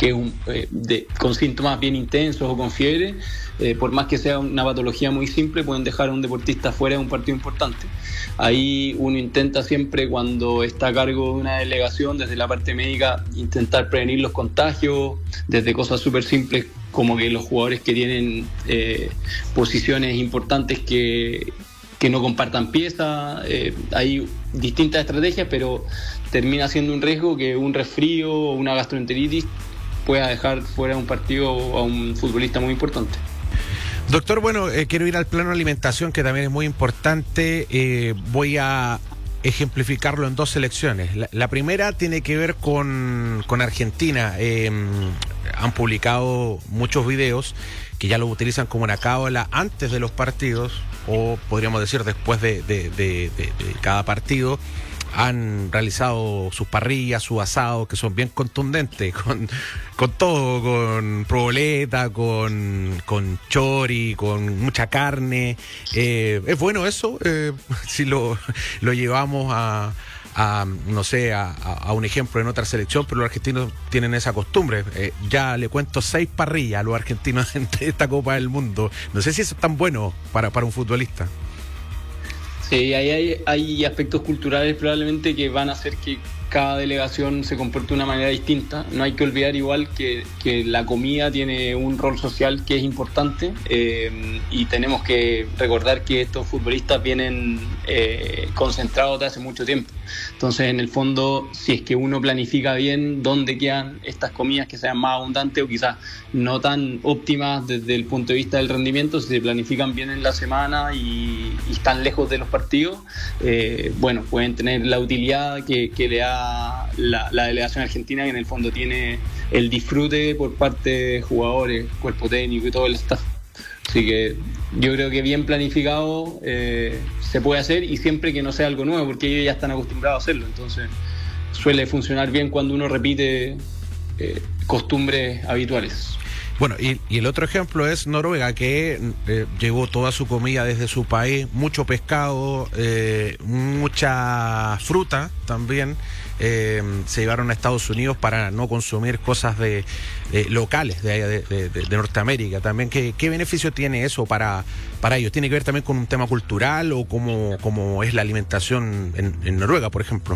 con síntomas bien intensos o con fiebre, por más que sea una patología muy simple, pueden dejar a un deportista fuera de un partido importante. Ahí uno intenta siempre, cuando está a cargo de una delegación, desde la parte médica, intentar prevenir los contagios, desde cosas súper simples como que los jugadores que tienen posiciones importantes que no compartan piezas. Hay distintas estrategias, pero termina siendo un riesgo que un resfrío o una gastroenteritis pueda dejar fuera de un partido a un futbolista muy importante. Doctor, bueno, quiero ir al plano de alimentación, que también es muy importante. Voy a ejemplificarlo en dos selecciones. La primera tiene que ver con Argentina. Han publicado muchos videos que ya lo utilizan como una cábala antes de los partidos, o podríamos decir después de cada partido. Han realizado sus parrillas, sus asados, que son bien contundentes, con todo, con proboleta, con chori, con mucha carne. Es bueno eso, si lo llevamos a no sé, a un ejemplo en otra selección, pero los argentinos tienen esa costumbre. Ya le cuento 6 parrillas a los argentinos en esta Copa del Mundo. No sé si eso es tan bueno para un futbolista. Sí, hay aspectos culturales probablemente que van a hacer que cada delegación se comporte de una manera distinta. No hay que olvidar igual que la comida tiene un rol social que es importante, y tenemos que recordar que estos futbolistas vienen concentrados de hace mucho tiempo. Entonces, en el fondo, si es que uno planifica bien dónde quedan estas comidas que sean más abundantes o quizás no tan óptimas desde el punto de vista del rendimiento, si se planifican bien en la semana y están lejos de los partidos, bueno, pueden tener la utilidad que le da la delegación argentina, que en el fondo tiene el disfrute por parte de jugadores, cuerpo técnico y todo el staff. Así que yo creo que bien planificado se puede hacer, y siempre que no sea algo nuevo, porque ellos ya están acostumbrados a hacerlo. Entonces suele funcionar bien cuando uno repite costumbres habituales. Bueno, y el otro ejemplo es Noruega, que llevó toda su comida desde su país, mucho pescado, mucha fruta también. Se llevaron a Estados Unidos para no consumir cosas locales de Norteamérica también. ¿Qué beneficio tiene eso para ellos? ¿Tiene que ver también con un tema cultural o cómo es la alimentación en Noruega, por ejemplo?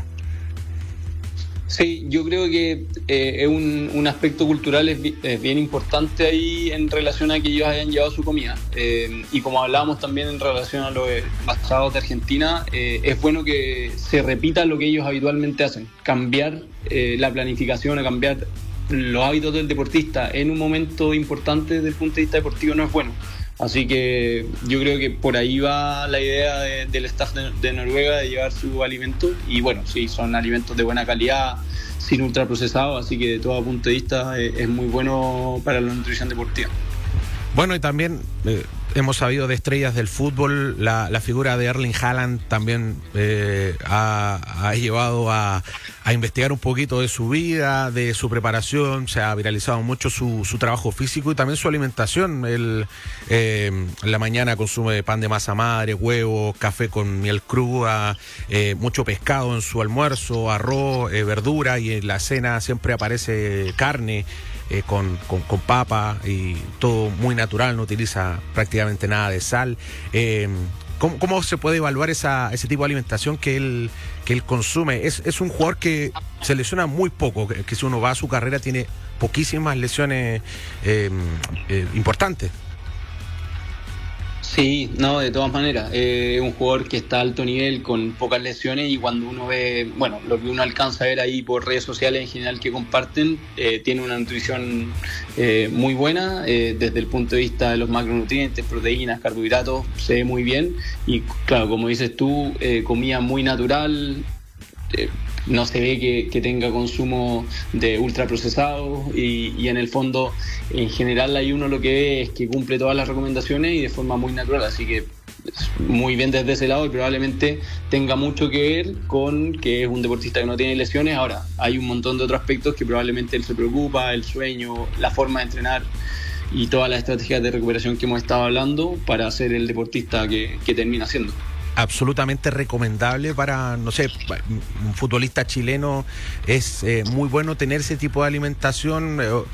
Sí, yo creo que es un aspecto cultural es bien importante ahí en relación a que ellos hayan llevado su comida. Y como hablábamos también en relación a los asados de Argentina, es bueno que se repita lo que ellos habitualmente hacen. Cambiar la planificación, cambiar los hábitos del deportista en un momento importante desde el punto de vista deportivo no es bueno. Así que yo creo que por ahí va la idea del staff de Noruega de llevar su alimento. Y bueno, sí, son alimentos de buena calidad, sin ultraprocesados, así que de todo punto de vista es muy bueno para la nutrición deportiva. Bueno, y también hemos sabido de estrellas del fútbol, la figura de Erling Haaland también ha llevado a investigar un poquito de su vida, de su preparación. Se ha viralizado mucho su trabajo físico y también su alimentación. Él en la mañana consume pan de masa madre, huevos, café con miel cruda, mucho pescado en su almuerzo, arroz, verdura, y en la cena siempre aparece carne. Con papa y todo muy natural, no utiliza prácticamente nada de sal. ¿Cómo se puede evaluar ese tipo de alimentación que él consume? Es un jugador que se lesiona muy poco, que si uno va a su carrera tiene poquísimas lesiones importantes. Sí, no, de todas maneras, es un jugador que está a alto nivel, con pocas lesiones, y cuando uno ve, bueno, lo que uno alcanza a ver ahí por redes sociales en general que comparten, tiene una nutrición muy buena, desde el punto de vista de los macronutrientes, proteínas, carbohidratos, se ve muy bien, y claro, como dices tú, comida muy natural. No se ve que tenga consumo de ultraprocesados, y en el fondo, en general, ahí uno lo que ve es que cumple todas las recomendaciones y de forma muy natural, así que muy bien desde ese lado, y probablemente tenga mucho que ver con que es un deportista que no tiene lesiones. Ahora, hay un montón de otros aspectos que probablemente él se preocupa, el sueño, la forma de entrenar y todas las estrategias de recuperación que hemos estado hablando para ser el deportista que termina siendo. Absolutamente recomendable para, no sé, un futbolista chileno. Es muy bueno tener ese tipo de alimentación.